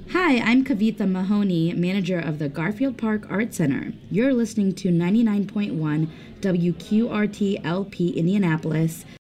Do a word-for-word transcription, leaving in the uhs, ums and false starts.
Hi, I'm Kavitha Mahoney, manager of the Garfield Park Art Center. You're listening to ninety-nine point one W Q R T L P Indianapolis,